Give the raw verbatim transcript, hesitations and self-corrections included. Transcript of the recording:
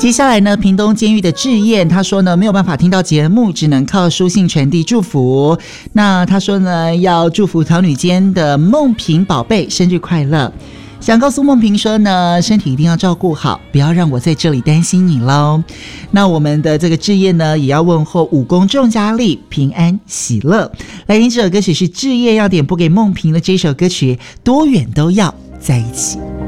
接下来呢，屏东监狱的志燕他说呢，没有办法听到节目，只能靠书信传递祝福。那他说呢，要祝福桃女间的梦萍宝贝生日快乐，想告诉梦萍说呢，身体一定要照顾好，不要让我在这里担心你咯。那我们的这个志燕呢，也要问候武功众家力平安喜乐。来听这首歌曲是志燕要点播给梦萍的这首歌曲，多远都要在一起。